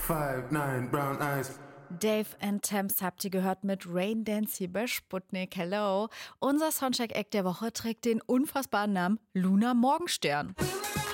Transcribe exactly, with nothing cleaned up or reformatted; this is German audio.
five, nine, brown eyes. Dave and Thames habt ihr gehört mit Rain Dance hier bei Sputnik. Hello. Unser Soundcheck-Act der Woche trägt den unfassbaren Namen Luna Morgenstern.